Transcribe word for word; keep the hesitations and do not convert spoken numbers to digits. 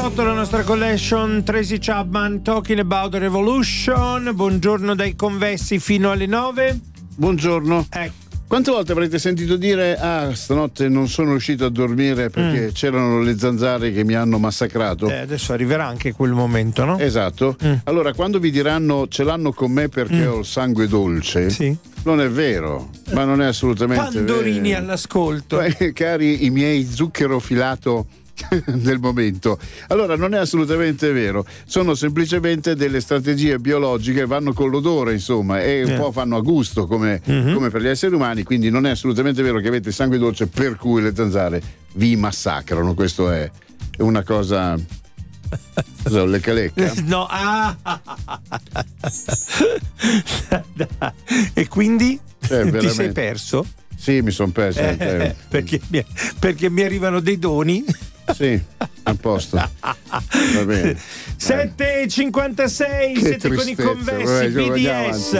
sotto la nostra collection Tracy Chapman, Talking About the Revolution. Buongiorno dai convessi fino alle nove. Buongiorno. Ecco. Quante volte avrete sentito dire ah stanotte non sono riuscito a dormire perché mm. c'erano le zanzare che mi hanno massacrato? Eh, adesso arriverà anche quel momento, no? Esatto. Mm. Allora quando vi diranno ce l'hanno con me perché mm. ho il sangue dolce, sì. Non è vero, ma non è assolutamente Pandorini vero. Pandorini all'ascolto. Eh, cari i miei zucchero filato del momento. Allora non è assolutamente vero, sono semplicemente delle strategie biologiche, vanno con l'odore insomma e un yeah. po' fanno a gusto come, mm-hmm. come per gli esseri umani, quindi non è assolutamente vero che avete sangue dolce per cui le zanzare vi massacrano. Questo è una cosa so, lecca lecca no ah. E quindi eh, ti sei perso? Sì, mi sono perso eh, eh, perché, mi, perché mi arrivano dei doni. Sì, a posto. Va bene. sette e cinquantasei siete con i convessi B D S.